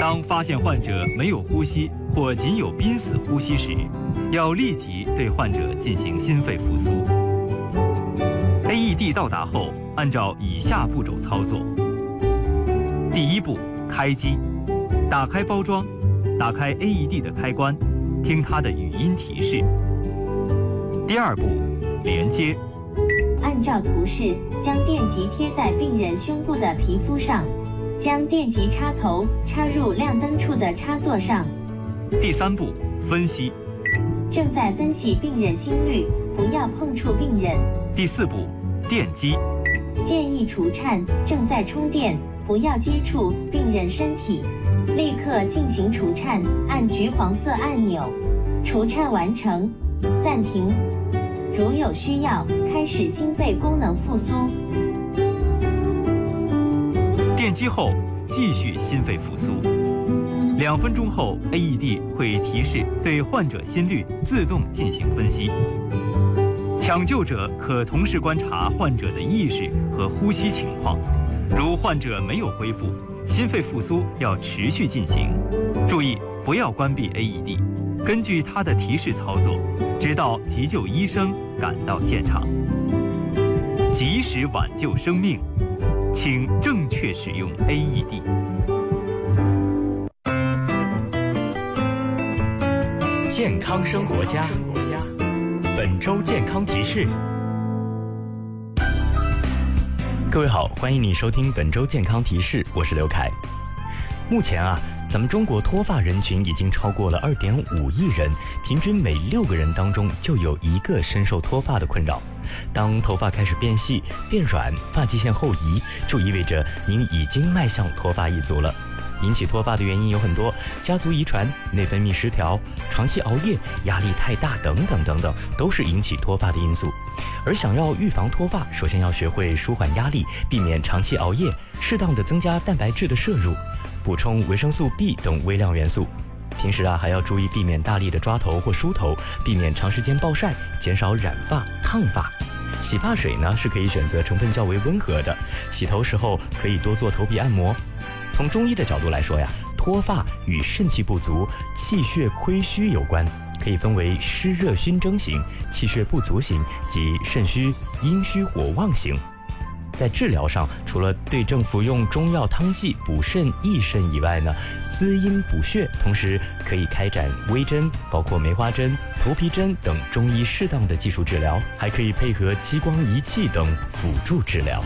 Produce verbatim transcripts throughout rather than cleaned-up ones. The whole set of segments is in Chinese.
当发现患者没有呼吸或仅有濒死呼吸时，要立即对患者进行心肺复苏。A E D 到达后，按照以下步骤操作：第一步，开机，打开包装，打开 A E D 的开关，听它的语音提示。第二步，连接， 按照图示将电极贴在病人胸部的皮肤上，将电极插头插入亮灯处的插座上。 第三步，分析， 正在分析病人心率，不要碰触病人。 第四步，电击， 建议除颤，正在充电，不要接触病人身体。立刻进行除颤，按橘黄色按钮。除颤完成，暂停。如有需要，开始心肺功能复苏。 电击后继续心肺复苏。两分钟后 ，A E D 会提示对患者心率自动进行分析。抢救者可同时观察患者的意识和呼吸情况，如患者没有恢复，心肺复苏要持续进行。注意不要关闭 A E D， 根据它的提示操作，直到急救医生赶到现场。及时挽救生命，请正确使用 A E D。 健康生活家，本周健康提示。各位好，欢迎你收听本周健康提示，我是刘凯。目前啊，咱们中国脱发人群已经超过了 二点五亿人，平均每六个人当中就有一个深受脱发的困扰。当头发开始变细、变软、发际线后移，就意味着您已经迈向脱发一族了。引起脱发的原因有很多，家族遗传、内分泌失调、长期熬夜、压力太大等等等等，都是引起脱发的因素。而想要预防脱发，首先要学会舒缓压力，避免长期熬夜，适当的增加蛋白质的摄入，补充维生素 B 等微量元素。平时啊，还要注意避免大力的抓头或梳头，避免长时间暴晒，减少染发、烫发。洗发水呢，是可以选择成分较为温和的，洗头时候可以多做头皮按摩。从中医的角度来说呀，脱发与肾气不足、气血亏虚有关，可以分为湿热熏蒸型、气血不足型及肾虚、阴虚火旺型。在治疗上，除了对症服用中药汤剂补肾益肾以外呢，滋阴补血，同时可以开展微针，包括梅花针、头皮针等中医适当的技术治疗，还可以配合激光仪器等辅助治疗。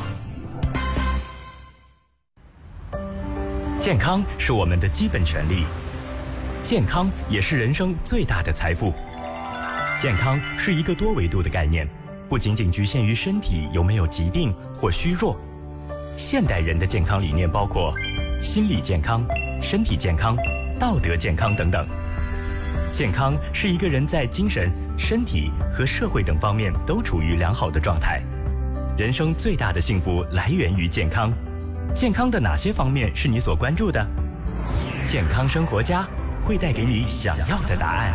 健康是我们的基本权利，健康也是人生最大的财富。健康是一个多维度的概念，不仅仅局限于身体有没有疾病或虚弱。现代人的健康理念包括心理健康、身体健康、道德健康等等。健康是一个人在精神、身体和社会等方面都处于良好的状态。人生最大的幸福来源于健康。健康的哪些方面是你所关注的？健康生活家会带给你想要的答案。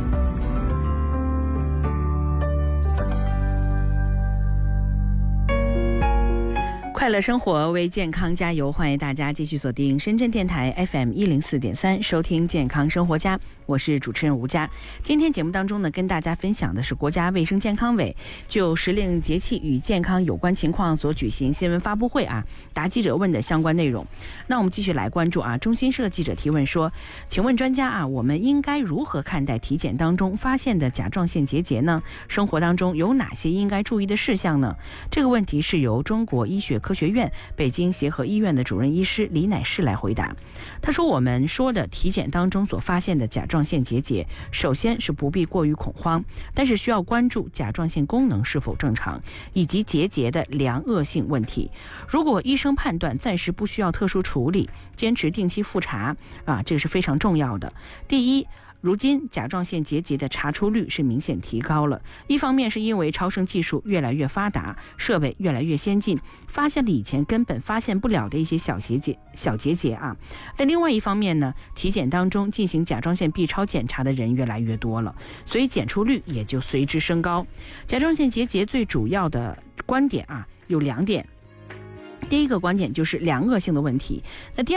快乐生活，为健康加油！欢迎大家继续锁定深圳电台 F M 一零四点三，收听健康生活家，我是主持人吴佳。今天节目当中呢，跟大家分享的是国家卫生健康委就时令节气与健康有关情况所举行新闻发布会啊，答记者问的相关内容。那我们继续来关注啊，中新社记者提问说，请问专家啊，我们应该如何看待体检当中发现的甲状腺结节呢？生活当中有哪些应该注意的事项呢？这个问题是由中国医学科学院北京协和医院的主任医师李乃士来回答。他说，我们说的体检当中所发现的甲状腺结节，首先是不必过于恐慌，但是需要关注甲状腺功能是否正常，以及结节的良恶性问题。如果医生判断暂时不需要特殊处理，坚持定期复查啊，这个是非常重要的。第一，如今甲状腺结节的查出率是明显提高了，一方面是因为超声技术越来越发达，设备越来越先进，发现了以前根本发现不了的一些小结节小结节啊。但另外一方面呢，体检当中进行甲状腺 B 超检查的人越来越多了，所以检出率也就随之升高。甲状腺结节最主要的观点啊有两点。第一个观点就是良恶性的问题，那第